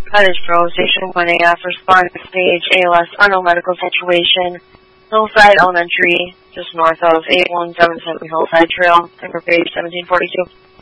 Cottage Grove, Station 1AF, response stage, ALS, unknown medical situation, Hillside Elementary, just north of 8177 Hillside Trail, Timber Page 1742.